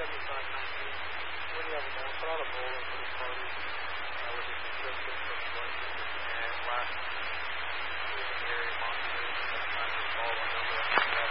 75, 90. When you have a more throttle bowl,